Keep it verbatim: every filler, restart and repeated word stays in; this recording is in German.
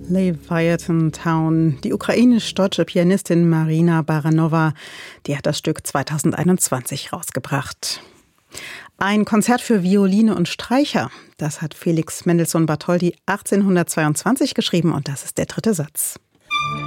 Leviathan Town. Die ukrainisch-deutsche Pianistin Marina Baranova, die hat das Stück zweitausendeinundzwanzig rausgebracht. Ein Konzert für Violine und Streicher, das hat Felix Mendelssohn Bartholdy achtzehnhundertzweiundzwanzig geschrieben und das ist der dritte Satz.